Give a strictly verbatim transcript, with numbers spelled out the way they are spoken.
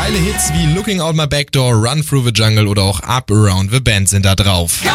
Geile Hits wie Looking Out My Back Door, Run Through the Jungle oder auch Up Around the Bend sind da drauf.